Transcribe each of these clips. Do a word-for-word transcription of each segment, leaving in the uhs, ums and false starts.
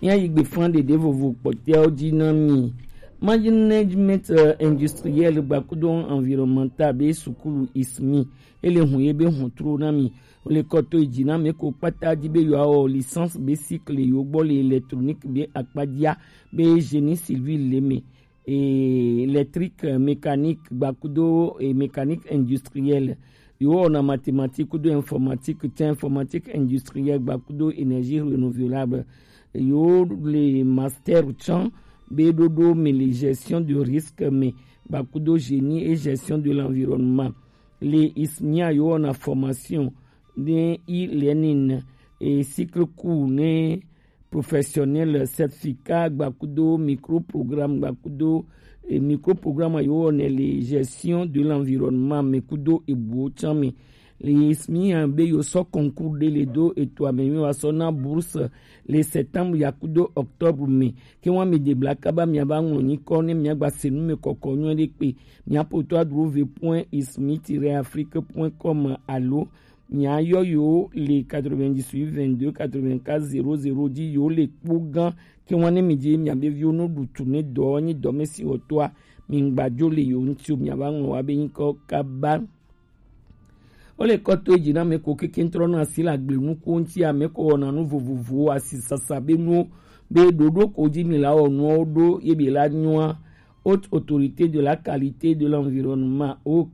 ya yigbe fan de de vovo potel dinami management uh, industriel gbakudo environnemental be sukulu ismi ele hunye be huntro nami le koto ijina me ko pata di be yo licence be cycle yo gbo le électronique be akpadia be génie civil leme et électrique mécanique gbakudo et mécanique industrielle yo na mathématique kudo informatique tiens informatique industrielle gbakudo énergie renouvelable yo les master chan bedodo mais les gestion de risque mais gbakudo génie et gestion de l'environnement les ismia yo na formation de e-learning et cycle court ne professionnel certificat gbakudo microprogramme gbakudo et microprogramme yo ne les gestion de l'environnement mekudo et bochami les ismi en be yo so concours de les do et toi mais yo sona bourse les septembre yakudo octobre mai ke wa me de blakaba mi aba ngoni ko ne mi agba senu me kokonyo de pe mi apoto adrouve point ismi tiret afrique point com allo nya yo yo les quatre-vingt-dix-huit vingt-deux quatre-vingt-quatre zéro zéro dix yo les pougan ki won mi je mi abe vi onu du tourner do ni do me si otwa mi ngbajo le yo nti mi aba nwo abe yin ko kaba o le koto ejina me ko keke ntro na sila gbenu ko nti a me ko na nu vovovo asisasa be nu be dodo ko ji mi la onu odo ye be la nwa haute autorité de la qualité de l'environnement au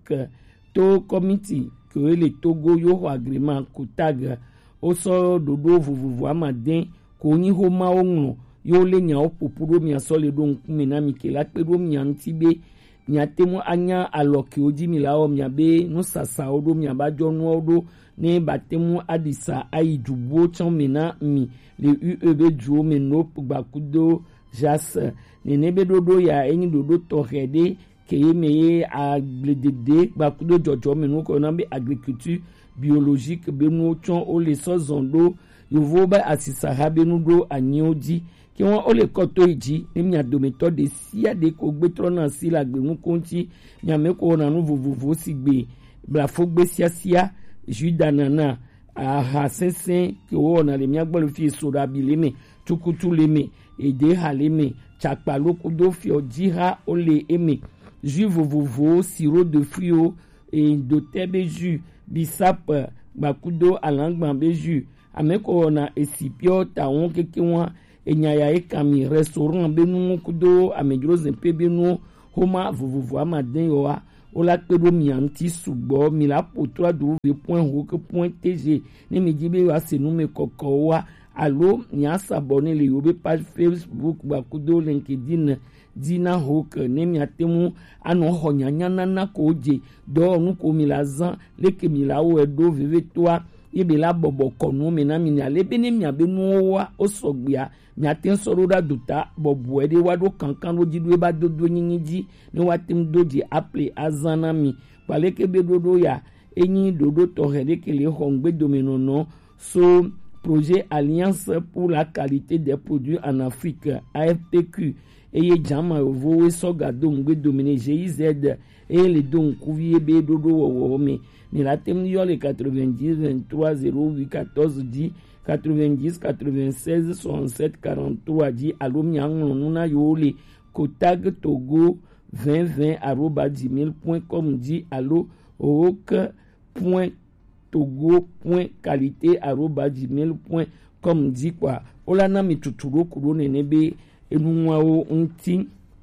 to committee que le Togo yo agrément ko tag o so dodo vovovo amaden ko ni ho ma onwo yo le nya opopuro mi aso le do nkume na mi ke la pe do mi antibe nyatemu anya aloki oji mi la o mi abe no sasa odo mi abajo no odo ne batemu adisa aidubo chomena mi le U E B duo me no gbakudo jas ne nebe dodo ya eni dodo torede keye meye agledede gbakudo jojo me no ko na be agriculture biologique be no chon o le so zondo yovo ba asisa habe no do anyoji ki won o le koto iji ni mi adometo de sia de ko gbetro na si la gbenu konti ni ameko na nu vovovo si gbe brafo gbe sia sia judanana aha sensen ki o na le mi agbolo fi sora bileme tukutu leme ede haleme chakpalo kudo fi ojiha o le eme jus vovovo sirop de fruits et de tebe jus bisap bakudo alangban be jus ameko na esipio tawon keke won enyaya ekami restaurant benu kudo amejro zempe benu homa vovovo amaden yo wa ola pedo mi anti sugbo mi la potro do ve point hook point tg ni mi jibe wa senu me kokko wa allo ni asabone le yobe page Facebook bakudo LinkedIn dina hook ni mi atemu anu honyanya nana ko je do nu ko mi la zan leke mi la wo edo veve toa ibe la bobo konu me na mi ni ale bene mi abenu wa osogbia mi aten soro da duta bobo ede wado kankan lo jidu e ba dodo nyinji ni watim doji apply azana mi paleke be dodo ya enyi dodo to hedekele hongbe domino no so projet Alliance pour la qualité des produits en Afrique A F P Q eye jama vowe soga dongbe domine G I Z et les don couvier be dodo wo me ni la tem yo le quatre-vingt-dix vingt-trois zéro huit quatorze dix quatre-vingt-dix quatre-vingt-seize soixante-sept quarante-trois dit allo mi angonu na yo le kotag togo vingt vingt arobase gmail point com dit allo ok point togo point qualité arobase gmail point com dit quoi ola na mi tuturo kuro nenebe enunwa o nti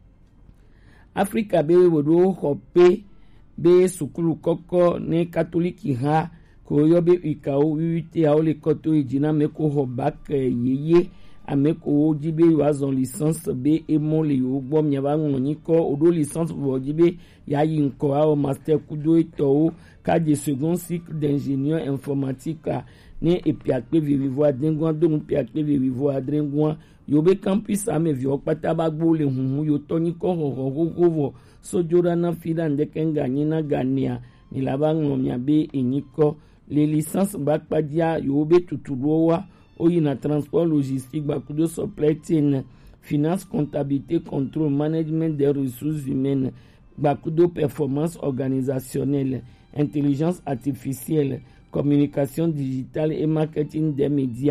Africa be wodo hope be sukulu koko ne katoliki ha ko yobe ikao uite a le koto ejina meko hobak yeye ameko ojibe wazon licence be emo le ogbo mi ba ngoni ko odo licence bo jibe yayi nko a master kudo eto ka de second cycle d'ingénieur informatique ne epiakpe vivivo adengwa don piakpe vivivo adengwa yobe campus ame vi okpata bagbo le hunhu yo toni ko ho ho ho sojora na fida ndekenga nyina gania ni labango miabe enyiko les licences bakpadia yobe tuturowa oyina transport logistique bakudo supply chain finance comptabilité contrôle management des ressources humaines bakudo performance organisationnelle intelligence artificielle communication digitale et marketing des médias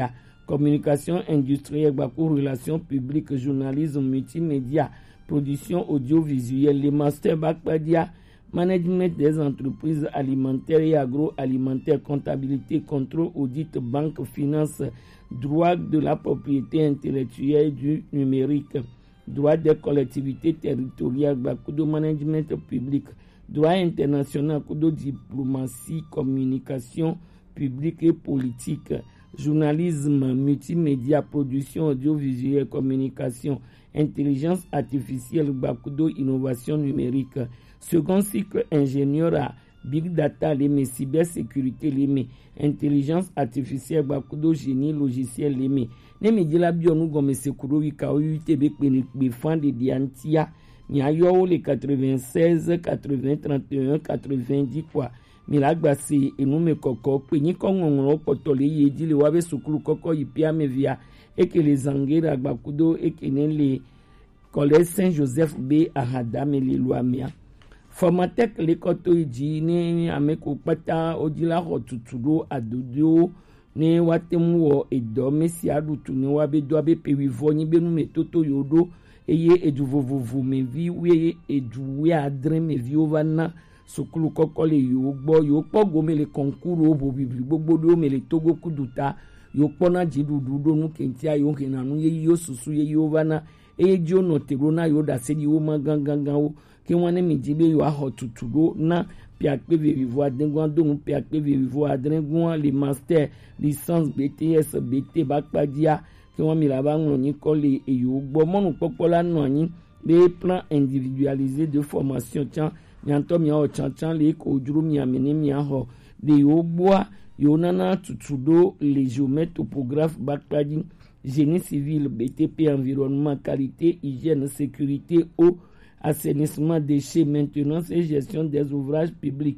communication industrielle, bakou relations publiques, journalisme, multimédia, production audiovisuelle, les masters bakpadia, management des entreprises alimentaires et agroalimentaires, comptabilité, contrôle, audit, banque, finance, droit de la propriété intellectuelle du numérique, droit des collectivités territoriales, bakudo management public, droit international, kudo diplomatie, communication publique et politique, journalisme, multimédia, production audiovisuelle, communication, intelligence artificielle, bakudo innovation numérique, second cycle ingénieur à big data, les cybersécurité, les intelligence artificielle, bakudo génie logiciel, les ne me dit la bionu gomme sekuro wika uyute be be fan de diantia mi ayo le quatre-vingt-seize quatre-vingts trente et un quatre-vingt-dix quoi mi la gbase enu me koko pe ni ko ngongro poto le yeji le wabe sukulu koko yipia me via et que les angera bakudo et que ne le collège Saint-Joseph B ahada me le loamia formatek le koto iji ne ameko pata odila hotutudo adodio ne watemu wo edo mesi adutu ne wabe do abe pewivo ni benu metoto yodo eye eduvovovo mevi we eduwe adre mevi ovana sukulu kokole yo gbo yo pogo mele konkuru obo bibli gbogbo do mele togo kuduta yo pona jidudu do nu kentia yo hinanu ye yo susu ye ovana eye jo no terona yo da sedi wo magangangan wo ke wane mi jibe yo ahotutudo na piakpe vivo adengwan donc piakpe vivo adengwan les master licence B T S B T bakpadia ke wan mi la ba nglo ni kole e yo gbo monu popola no yin les plans individualisés de formation tian nyanto mi o chan chan le ko juru mi amene mi aho de yo boa yo nana tutudo les géomètres topographes bakpadi génie civil B T P environnement qualité hygiène sécurité eau assainissement, déchets, maintenance et gestion des ouvrages publics,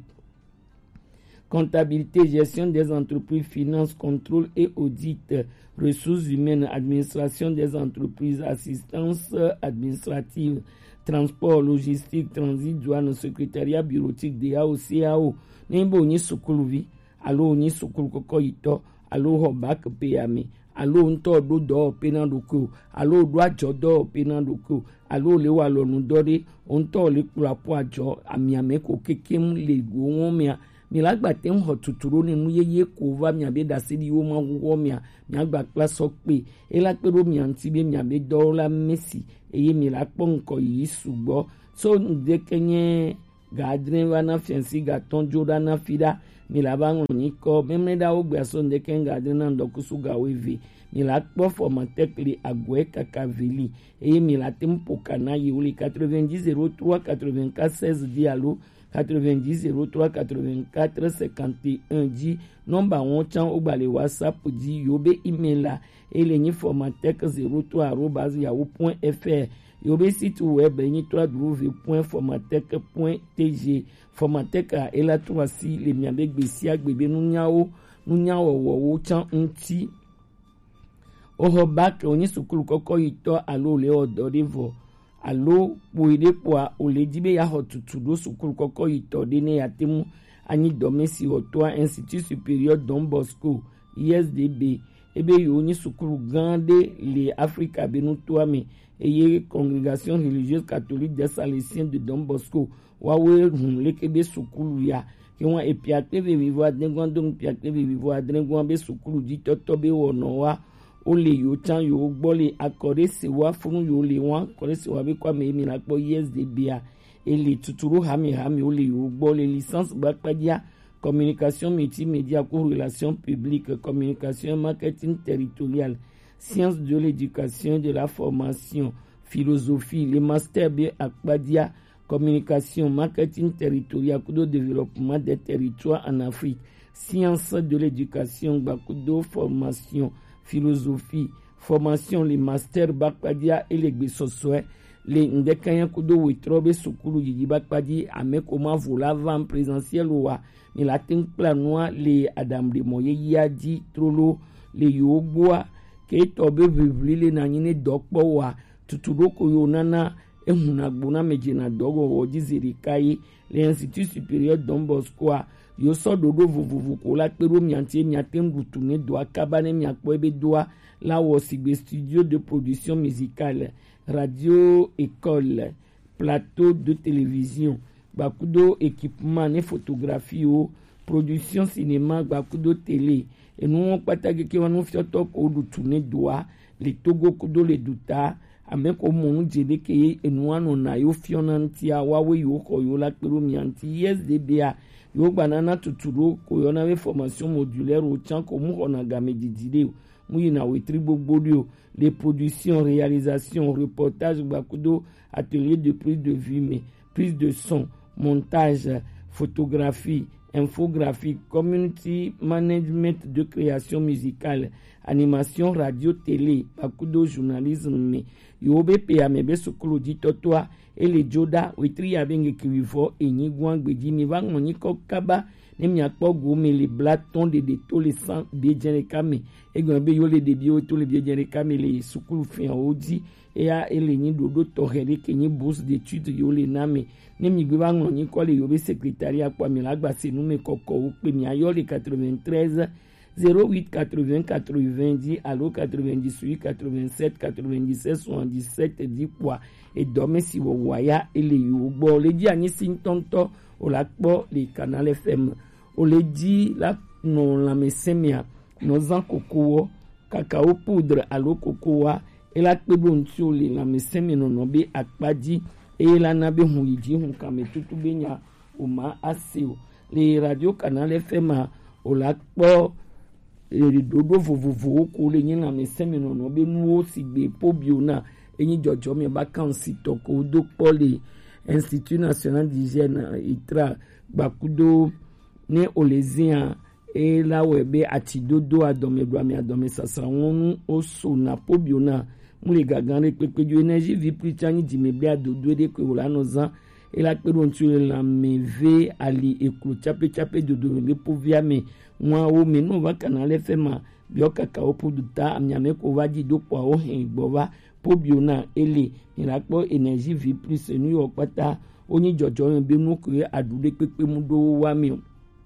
comptabilité, gestion des entreprises, finances, contrôle et audit, ressources humaines, administration des entreprises, assistance administrative, transport, logistique, transit, douane, secrétariat bureautique, D A O, C A O, Nimbo ni sukuluvi, alo ni sukulu koko ito, alo hobak peyame. Alo nto do do penandoko alo do ajo do penandoko alo le wa lonu dore onto le kula po ajo ami ameko kekem le go won mia mi lagba te ho tuturo ninu yeye ko va mi abe da sedi wo ma wo mi mi agba class pe e la pe ro mi anti be mi abe do la messi eye mi la po nko yi sugbo so de kenye gadrin wana fiansi gaton jodana fida mi la ba ngoni ko memre da o gba so de ken gadrin na ndokusu ga wevi mi la po formatek li agwe kakaveli eye mi la tempo kana yuli quatre-vingt-dix zéro trois quatre-vingt-quatre seize dialo quatre-vingt-dix zéro trois quatre-vingt-quatre cinquante et un di nomba won chan o gbale whatsapp di yobe email la ele ni formatek zéro trois arobase yahoo point f r yobe site web ni w w w point formatek point t g formatek a ela trois si le miabe gbesi agbebe nunyao nunyawo wo chan nti oho bak oni sukulu koko ito alo le odorivo alo puide poa ole dibe ya hotutu do sukulu koko ito de ne yatemu ani domesi otoa Institut Supérieur Don Bosco I S D B ebe yo ni sukulu gande le Africa benu toame eye congrégation religieuse catholique des Salesiens de Don Bosco wawe hum lekebe sukulu ya ki won epiate be vivo adengwan don piate be vivo adengwan be sukulu di totobe wono wa o le yo chan yo gbo le akore se wa fun yo le won akore se wa be kwa me mi la gbo I S D B a ele tuturu hami hami o le yo gbo le licence bakpadia communication multimédia pour relations publiques, communication marketing territorial, sciences de l'éducation et de la formation, philosophie, les masters B akpadia communication marketing territorial kudo développement des territoires en Afrique, sciences de l'éducation bakudo formation philosophie, formation, les masters bakpadia et les gbesoswe, les ndekanya kudo witrobe sukulu yidi bakpadi amekoma vola van présentiel wa ni latin planoa les adam de moye yadi trolo les yogboa ke tobe bibli le nanyine dokpo wa tutudoko yonana ehuna gbona mejena dogo wo dizirikai les Institut Supérieur Don Bosco yo so dodo vovovo ko la pero miantie miatem rutune do akaba ne miakpo ebe doa la wo sigbe studio de production musicale, radio école, plateau de télévision, bakudo équipement ne photographie o production cinéma, bakudo télé et nous patagi ki wanu fioto ko rutune doa le togo kudo le duta ameko monu jebe ke enuano na yo fionanti awawe yo ko yo la pero mianti yes D B A yo banana tuturo ko yo na formation modulaire au chan ko mu ona game didide mu yina we tribo bodio les productions, réalisations, reportages, bakudo atelier de prise de vue mais prise de son, montage, photographie, infographie, community management de création musicale, animation radio télé, bakudo journalisme yobe pe amebe sokolo di totoa ele joda wetri abenge kivivo enyi gwangbeji mi va ngoni ko kaba ne mi akpo go me le blaton de de to le sang bien jere kame e gbe be yo le de bio to le bien jere kame le sokolo fin oji e ya ele nyi dodo to hele ke nyi bourse d'études yo le name ne mi gbe va ngoni ko le yobe secrétariat kwa mi lagba se nu me koko o pe mi ayo le quatre-vingt-treize zéro huit quatre-vingts quatre-vingt-dix allo quatre-vingt-dix-huit quatre-vingt-sept quatre-vingt-dix-sept soixante-dix-sept dix poids et dormez si vous voyez et les yobo les dit ani sin tonto o la po les canal F M o les dit la non la mesemia nos en coco cacao poudre allo cocoa et la pebon sur les la mesemia non nobe akpadi et la nabe huidi hun kame tutu benya o ma aseo les radio canal F M o la po e dodo vovovo ko le yin na mesemi no no be nu o sigbe pobio na enyi jojo mi ba kan sitoko do poli Institut National d'Hygiène itra bakudo ne olezia e la webe atidodo adome do mi adome sasa wonu o so na pobio na mu le gagan re pepe ju energy vi prichani di meble adodo de ko la nozan et la peron tu la meve ali eklo chape chape dodo me povia me moi o me no va canal F M bio kakao produta amnyame ko va di do po o hen gbova pobiona ele ni la po energy vi plus nu yo pata oni jojo be nu ko adude pepe mu do wa mi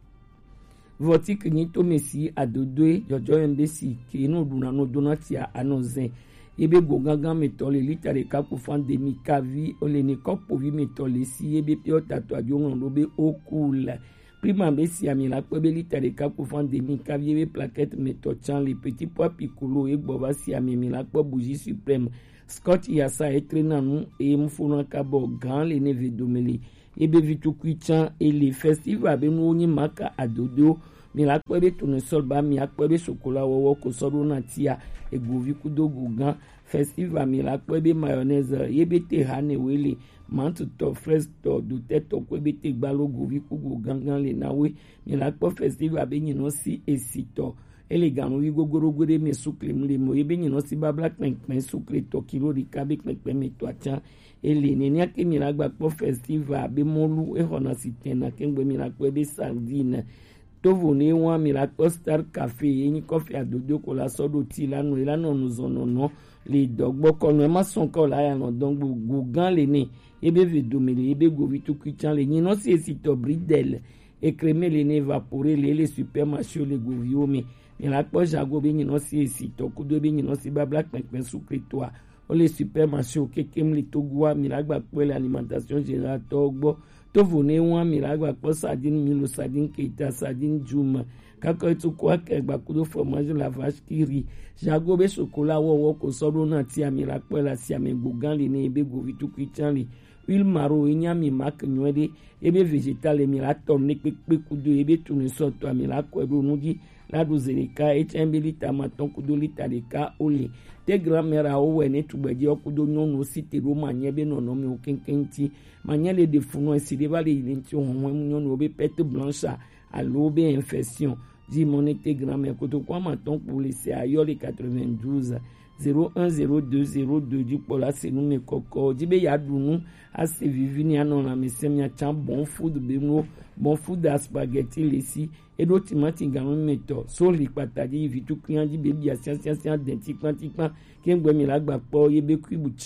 votik ni to mesi adodo jojo mbe si ke no duna no donatia anozen ebe go gangan metole litare ka ko fan de mi kavi ole ni ko po vi metole si ebe pio tato ajo ndo be o cool prima be si ami la ko be litare ka ko fan de mi kavi ebe plaquette meto chan les petits pois piccolo e gboba si ami mi la ko bougie suprême Scott yasa etrena nu e mfuna ka bo grand le neve domeli ebe vitu kwichan e le festival be nu ni maka adodo mi la ko be tunu solba mi akpo be sokola wowo ko sodo na tia egovi kudo gugan festival mi la ko be mayonnaise yebe te hane wele mantu to fresh to do teto ko be te gbalo govi ku gugan le nawe mi la ko festival be nyino si esito ele ganu wi gogoro gode mi sukle mle mo yebe nyino si babla kpenkpen sukle to kilo ri kabe kpenkpen mi to acha ele ni ni ake mi la gba ko festival be molu e hona sitena kengbe mi la ko be sardine tovo ne wa miracle star cafe yin coffee adodo ko la sodo ti lanu ilana nuzono no le dogbo kono e ma son ko la ya no don gbo gan le ni ebe vedomele ebe go vitu kwichan le yin no si esito bridel e creme le ne evaporer le le supermarché le go viomi miracle jago be yin no si esito kudo be yin no si ba black pen sucre toi o le supermarché o kekem le togwa miracle pour l'alimentation générale togbo tovo ne wa miragba po sardine milo sardine keita sardine juma kako tu kwa ke gba kudo fromage la vache qui rit jago be chocolat wo wo ko sodo na ti amira po la si ame gbogan le ne ebe go vitu kwichan le huile maro enya mi mak nwede ebe vegetal e mira ton ne pepe kudo ebe tunu so to amira ko do nudi la dozereka H M B lita maton kudo lita de ka ole te grand-mère a owe ne tugbeji okudo nyono site roma nyebe no no mi okenkenti manyele de funo eside vale ilenti onwe nyono obe pete blanche a lobe infection di monete grand-mère koto kwa maton pour laisser ayole quatre-vingt-douze zéro un zéro deux zéro deux du pola senu me koko dibe ya dunu ase vivini anon la mesemia chan bon food bemo bon food a spaghetti lesi edo timati ganon meto so li patadi vitu klian di bebi a sian sian sian denti kwanti kwan kengbe mi la gba po yebe kwibu chan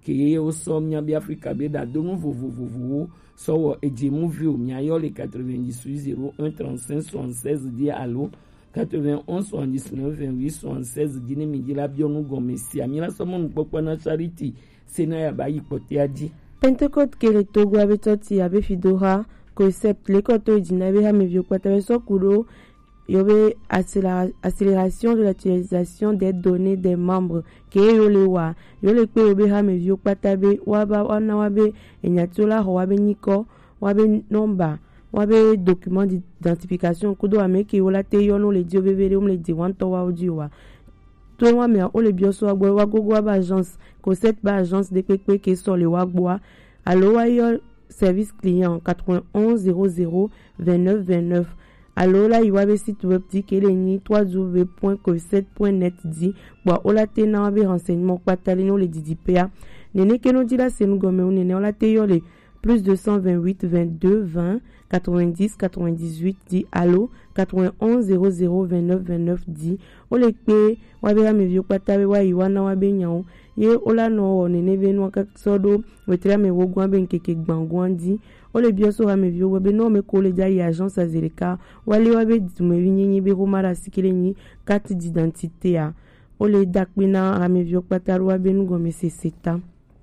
ke o so mia bi Africa be da donu vovovovo so wo ejemu view mia yo le quatre-vingt-dix-huit zéro un trente-cinq soixante-seize di allo quatre-vingt-onze soixante-dix-neuf vingt-huit soixante-seize dine mi di la bionu gomesi amila so mon popo na charity sena ya ba yipote aji Pentecote ke le Togo abe toti abe fidora concept le koto idinabe ha me vio kwata so kuro yobe accélération de l'utilisation des données des membres ke yo le wa yo le pe yobe ha me vio kwata be wa ba wana wa be enyatola ho wa be niko wa be nomba wa be document d'identification kudo ameke yo la te yo no le dio bebere um le di wan to wa audio wa to wa me o le bioso wa wa gogo wa ba agence concept ba agence de pepe ke so le wa gbo allo wa yo service client quatre-vingt-onze zéro zéro vingt-neuf vingt-neuf. Alors là, il y a un site web qui est w w w point concept point net dit pour ola te na be renseignement kwa tali no le D D P A. Nene ke no di la se nou gome ou nene ola te yo le plus deux cent vingt-huit vingt-deux vingt quatre-vingt-dix quatre-vingt-dix-huit dit allo quatre-vingt-onze zéro zéro vingt-neuf vingt-neuf dit o le pe wa be me vio kwa tabe wa iwa na wa be nyao ye ola no nene be no ka sodo wetra me wo gwa be nkeke gbangwan di o le bioso ha me vio we be no me ko le ja y agence azereka wali wa be me vinyi be ko mara sikile ni carte d'identité a o le dakpina ha me vio kwa taru wa be nu go me seseta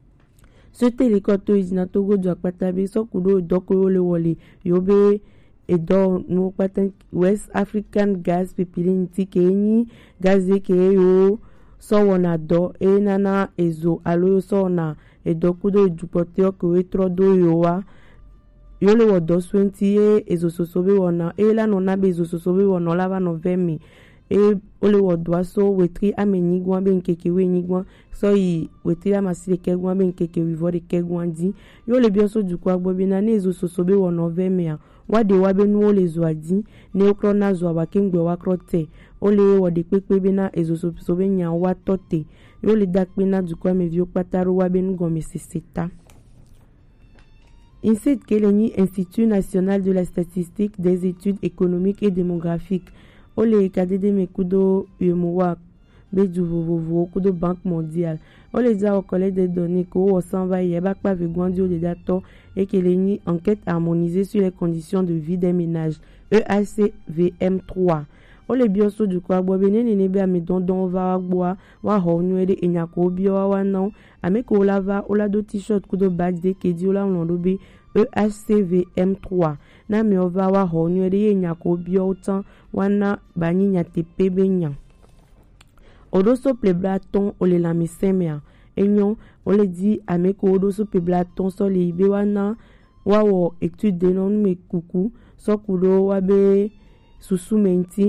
ce télécoto izina Togo do akpata be so kudo doko le wole yobe edo no patan West African Gas Pipeline tikeni gaze ke yo so wona do e nana ezo alo so na edo kudo dupote o ko etro do yo wa yo le wodo twenty e ezo sosobe wona e la no na be ezo sosobe wona la ba no vemi e ole wodo so wetri ameni gwa be nkeke we ni gwa so yi wetri amasile ke gwa be nkeke wi vore ke gwa ndi yo le bioso du kwa gbo bi na ne ezo sosobe wona vemi a wade wa be nu ole zo adi ne okro na zo ba kengbe wa krote ole wode pepe be na ezo sosobe nya wa tote yo le dakpe na du kwa me vio pataro wa be nu gome seseta. I N S E D Keleni, Institut National de la Statistique, des Études économiques et démographiques. Ole kadede me kudo yemowa beju vovovo kudo Banque mondiale. Ole dia o collecte des données ko o s'en va yeba pa vegwandi o de dato et keleni enquête harmonisée sur les conditions de vie des ménages E H C V M trois. Ole bioso du kwa bo benene ne be amedon don va gboa wa ho nuede enyako bio wa non ameko la va ola do t-shirt kudo badge de kedi ola londo be E H C V M trois na me ova wa ho nuede enyako bio otan wana bani nya tepe benya odoso pleblaton ole la mesemia enyon ole di ameko odoso pleblaton so le ibe wana wa wo étude de non me kuku so kudo wa be susu menti